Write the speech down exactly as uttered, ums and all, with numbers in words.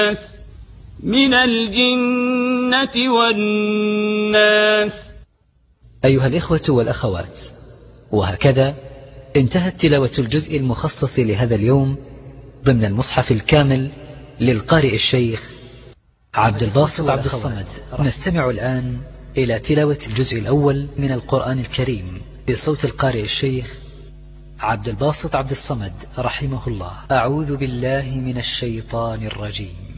من الجنة والناس. أيها الإخوة والأخوات، وهكذا انتهت تلاوة الجزء المخصص لهذا اليوم ضمن المصحف الكامل للقارئ الشيخ عبد الباسط عبد الصمد. نستمع الآن إلى تلاوة الجزء الأول من القرآن الكريم بصوت القارئ الشيخ عبد الباسط عبد الصمد رحمه الله. أعوذ بالله من الشيطان الرجيم.